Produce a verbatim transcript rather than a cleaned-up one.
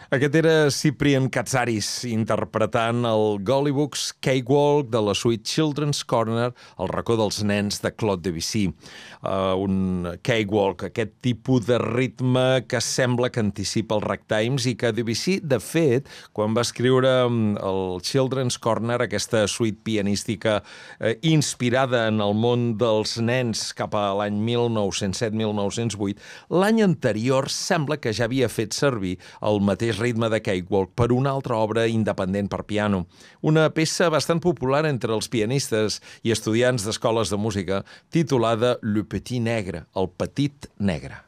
Aquest era Cyprian Katsaris interpretant el Gollywoods Cakewalk de la suite Children's Corner, el racó dels nens de Claude Debussy. Uh, un cakewalk, aquest tipus de ritme que sembla que anticipa els ragtimes i que Debussy, de fet, quan va escriure el Children's Corner, aquesta suite pianística eh, inspirada en el món dels nens cap a l'any mil nou-cents set mil nou-cents vuit, l'any anterior sembla que ja havia fet servir el mateix ritme de Cakewalk per una altra obra independent per piano. Una peça bastant popular entre els pianistes i estudiants d'escoles de música titulada Le Petit Negre, el petit negre.